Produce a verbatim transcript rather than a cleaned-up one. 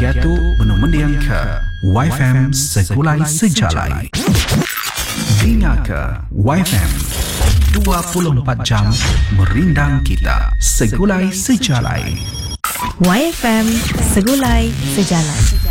Kiatu Benung Mendiang ke Y F M Segulai Sejalai. Dengar ke Y F M dua puluh empat jam merindang kita. Segulai Sejalai. Y F M Segulai Sejalai.